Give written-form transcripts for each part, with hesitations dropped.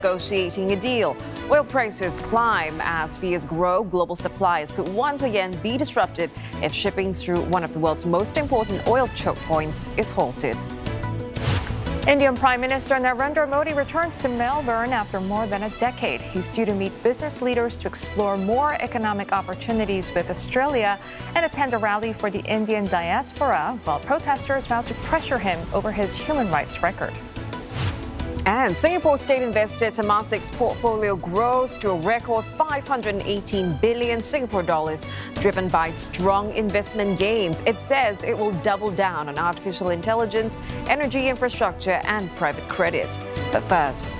negotiating a deal. Oil prices climb as fears grow. Global supplies could once again be disrupted if shipping through one of the world's most important oil choke points is halted. Indian Prime Minister Narendra Modi returns to Melbourne after more than a decade. He's due to meet business leaders to explore more economic opportunities with Australia and attend a rally for the Indian diaspora, while protesters vow to pressure him over his human rights record. And Singapore state investor Temasek's portfolio grows to a record 518 billion Singapore dollars, driven by strong investment gains. It says it will double down on artificial intelligence, energy infrastructure, and private credit. But first,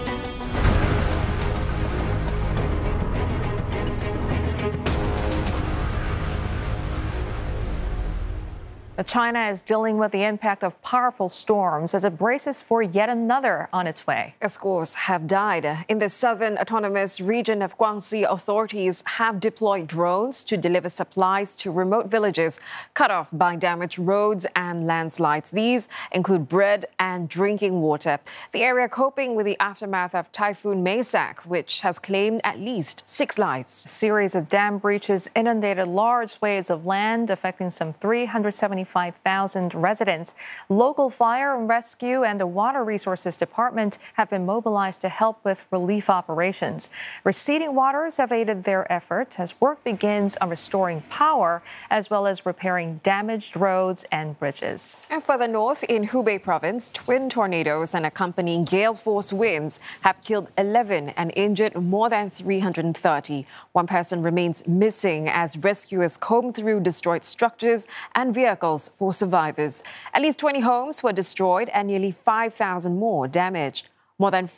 China is dealing with the impact of powerful storms as it braces for yet another on its way. Scores have died. In the southern autonomous region of Guangxi, authorities have deployed drones to deliver supplies to remote villages cut off by damaged roads and landslides. These include bread and drinking water. The area coping with the aftermath of Typhoon Maysak, which has claimed at least 6 lives. A series of dam breaches inundated large swathes of land, affecting some 375,000 residents. Local fire and rescue and the Water Resources Department have been mobilized to help with relief operations. Receding waters have aided their effort as work begins on restoring power as well as repairing damaged roads and bridges. And further north in Hubei province, twin tornadoes and accompanying gale force winds have killed 11 and injured more than 330. One person remains missing as rescuers comb through destroyed structures and vehicles for survivors. At least 20 homes were destroyed and nearly 5,000 more damaged. More than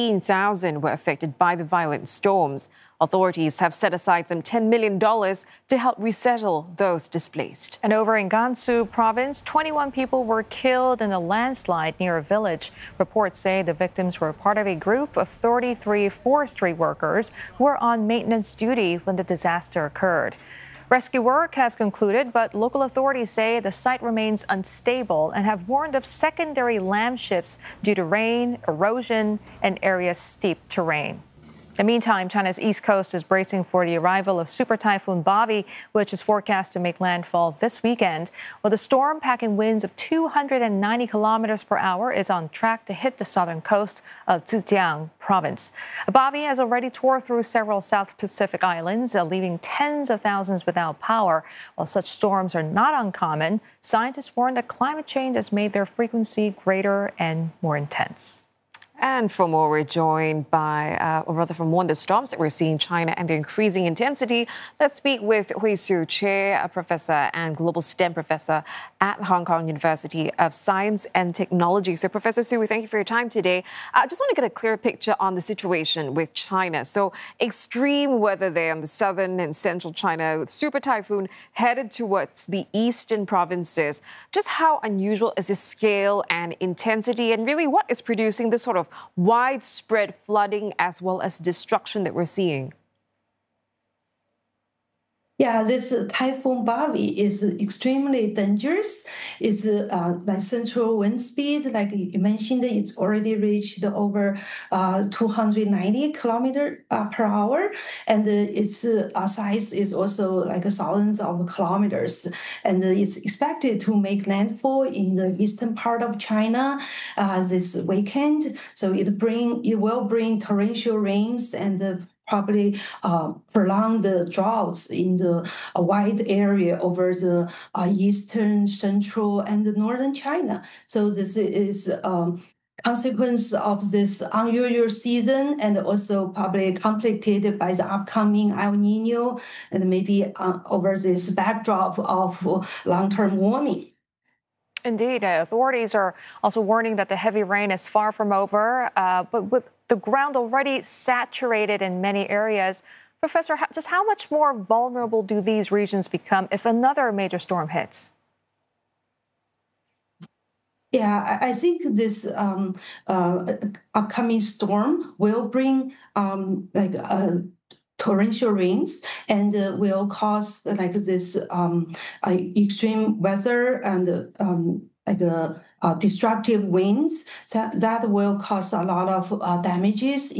14,000 were affected by the violent storms. Authorities have set aside some $10 million to help resettle those displaced. And over in Gansu province, 21 people were killed in a landslide near a village. Reports say the victims were part of a group of 33 forestry workers who were on maintenance duty when the disaster occurred. Rescue work has concluded, but local authorities say the site remains unstable and have warned of secondary land shifts due to rain, erosion, and area's steep terrain. In the meantime, China's east coast is bracing for the arrival of Super Typhoon Bavi, which is forecast to make landfall this weekend. Well, the storm, packing winds of 290 kilometers per hour, is on track to hit the southern coast of Zhejiang province. Bavi has already tore through several South Pacific islands, leaving tens of thousands without power. While such storms are not uncommon, scientists warn that climate change has made their frequency greater and more intense. And for more, we're joined by, or rather from one of the storms that we're seeing in China and their increasing intensity. Let's speak with Hui Su, Chair, a professor and global STEM professor at Hong Kong University of Science and Technology. So, Professor Su, we thank you for your time today. I just want to get a clear picture on the situation with China. So, extreme weather there in the southern and central China, with super typhoon headed towards the eastern provinces. Just how unusual is this scale and intensity, and really what is producing this sort of widespread flooding as well as destruction that we're seeing? Yeah, this Typhoon Bavi is extremely dangerous. It's like central wind speed, like you mentioned, it's already reached over 290 kilometers per hour, and its size is also like thousands of kilometers. And it's expected to make landfall in the eastern part of China this weekend. So it will bring torrential rains and probably prolong the droughts in the wide area over the eastern, central, and northern China. So this is consequence of this unusual season, and also probably complicated by the upcoming El Nino, and maybe over this backdrop of long-term warming. Indeed. Authorities are also warning that the heavy rain is far from over, but with the ground already saturated in many areas. Professor, just how much more vulnerable do these regions become if another major storm hits? Yeah, I think this upcoming storm will bring torrential rains and will cause like this extreme weather and destructive winds that will cause a lot of damages